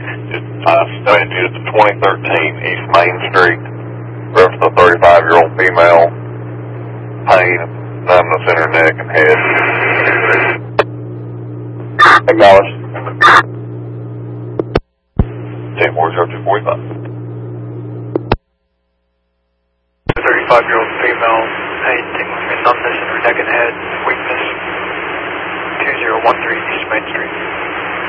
Studied you to 2013 East Main Street. Reference a 35-year-old female. Pain, numbness in her neck and head. Acknowledged. 10-40245. 35-year-old female, pain, tingling, and numbness in her neck and head, weakness. 2013 East Main Street.